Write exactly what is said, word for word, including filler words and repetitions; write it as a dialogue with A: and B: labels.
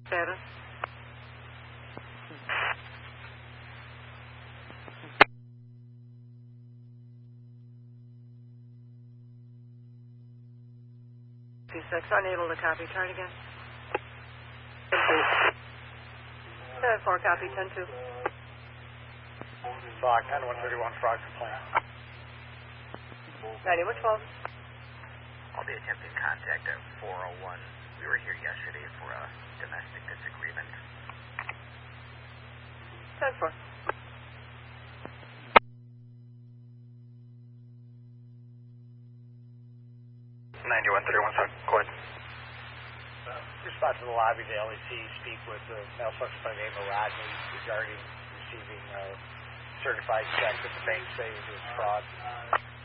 A: Status. P six, unable to copy. Try it again. ten four, copy. ten two.
B: Block ten one thirty-one, fraud complaint.
A: ninety-one twelve.
C: I'll be attempting contact at four oh one. We were here yesterday for a domestic disagreement.
A: ten four.
B: ninety-one thirty-one, sorry. Go ahead. Uh, respond to the lobby to L E C, speak with the male suspect by the name of Rodney regarding receiving a certified check that the bank say was fraud.